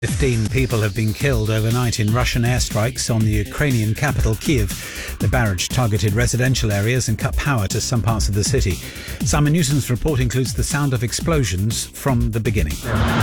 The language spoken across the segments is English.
15 people have been killed overnight in Russian airstrikes on the Ukrainian capital, Kyiv. The barrage targeted residential areas and cut power to some parts of the city. Simon Newton's report includes the sound of explosions from the beginning.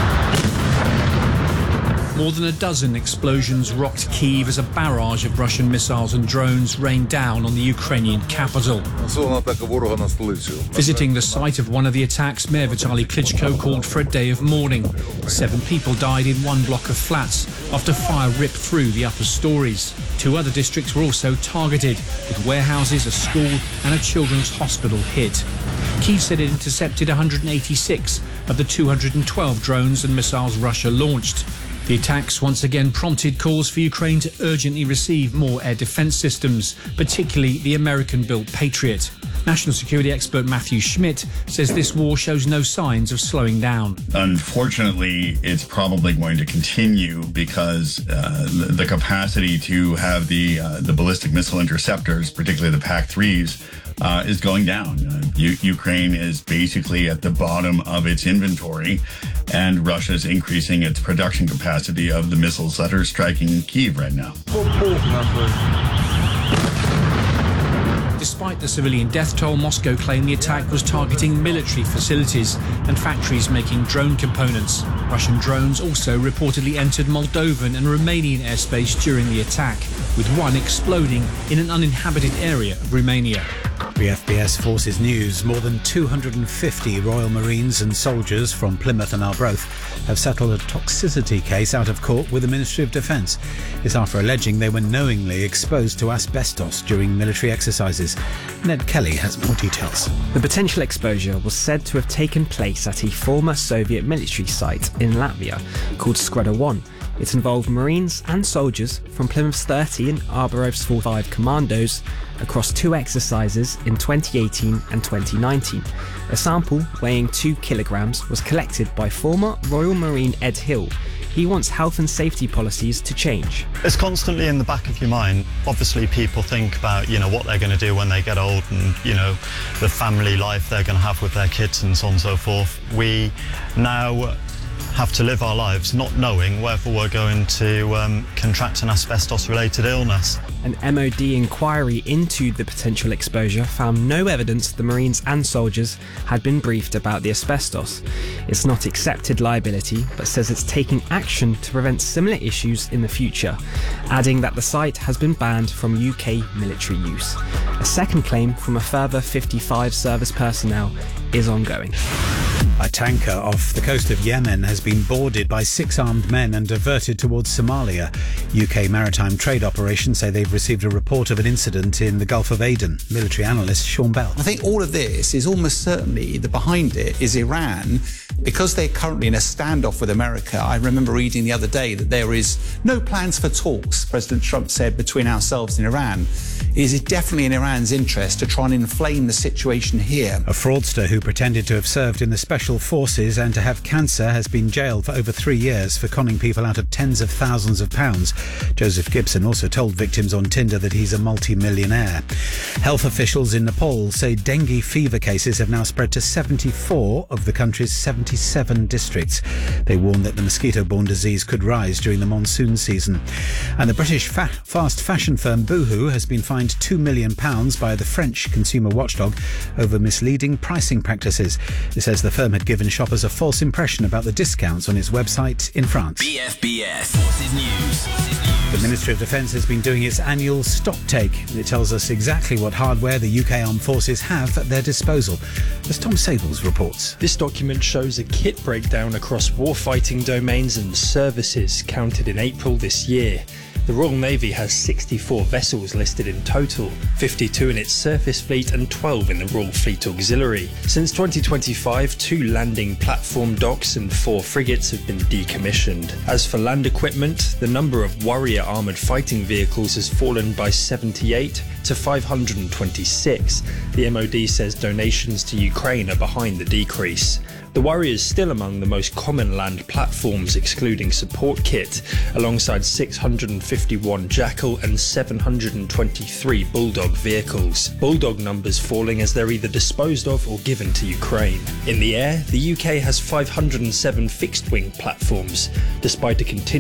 More than a dozen explosions rocked Kyiv as a barrage of Russian missiles and drones rained down on the Ukrainian capital. Visiting the site of one of the attacks, Mayor Vitaly Klitschko called for a day of mourning. 7 people died in one block of flats after fire ripped through the upper stories. 2 other districts were also targeted, with warehouses, a school and a children's hospital hit. Kyiv said it intercepted 186 of the 212 drones and missiles Russia launched. The attacks once again prompted calls for Ukraine to urgently receive more air defence systems, particularly the American-built Patriot. National security expert Matthew Schmidt says this war shows no signs of slowing down. Unfortunately, it's probably going to continue because the capacity to have the ballistic missile interceptors, particularly the PAC-3s, is going down. Ukraine is basically at the bottom of its inventory, and Russia is increasing its production capacity of the missiles that are striking Kyiv right now. Despite the civilian death toll, Moscow claimed the attack was targeting military facilities and factories making drone components. Russian drones also reportedly entered Moldovan and Romanian airspace during the attack, with one exploding in an uninhabited area of Romania. The FBS Forces News. More than 250 Royal Marines and soldiers from Plymouth and Arbroath have settled a toxicity case out of court with the Ministry of Defence. It's after alleging they were knowingly exposed to asbestos during military exercises. Ned Kelly has more details. The potential exposure was said to have taken place at a former Soviet military site in Latvia called Skreda 1. It involved Marines and soldiers from Plymouth's 30 and Arbroath's 45 commandos across 2 exercises in 2018 and 2019. A sample weighing 2 kilograms was collected by former Royal Marine Ed Hill. He wants health and safety policies to change. It's constantly in the back of your mind. Obviously, people think about, what they're going to do when they get old and, the family life they're going to have with their kids and so on and so forth. We now have to live our lives not knowing whether we're going to contract an asbestos-related illness. An MOD inquiry into the potential exposure found no evidence the Marines and soldiers had been briefed about the asbestos. It's not accepted liability, but says it's taking action to prevent similar issues in the future, adding that the site has been banned from UK military use. A second claim from a further 55 service personnel is ongoing. A tanker off the coast of Yemen has been boarded by 6 armed men and diverted towards Somalia. UK maritime trade operations say they've received a report of an incident in the Gulf of Aden. Military analyst Sean Bell. I think all of this is almost certainly behind it is Iran, because they're currently in a standoff with America. I remember reading the other day that there is no plans for talks, President Trump said, between ourselves and Iran. It is definitely in Iran's interest to try and inflame the situation here. A fraudster who pretended to have served in the Special Forces and to have cancer has been jailed for over 3 years for conning people out of tens of thousands of pounds. Joseph Gibson also told victims on Tinder that he's a multi-millionaire. Health officials in Nepal say dengue fever cases have now spread to 74 of the country's 77 districts. They warn that the mosquito-borne disease could rise during the monsoon season. And the British fast fashion firm Boohoo has been fined £2 million by the French consumer watchdog over misleading pricing practices. It says the firm had given shoppers a false impression about the discounts on its website in France. BFBS Forces News. The Ministry of Defence has been doing its annual stock take. It tells us exactly what hardware the UK Armed Forces have at their disposal, as Tom Sables reports. This document shows a kit breakdown across warfighting domains and services counted in April this year. The Royal Navy has 64 vessels listed in total, 52 in its surface fleet and 12 in the Royal Fleet Auxiliary. Since 2025, 2 landing platform docks and 4 frigates have been decommissioned. As for land equipment, the number of Warrior armoured fighting vehicles has fallen by 78 to 526. The MOD says donations to Ukraine are behind the decrease. The Warrior is still among the most common land platforms, excluding support kit, alongside 651 Jackal and 723 Bulldog vehicles. Bulldog numbers falling as they're either disposed of or given to Ukraine. In the air, the UK has 507 fixed-wing platforms, despite a continued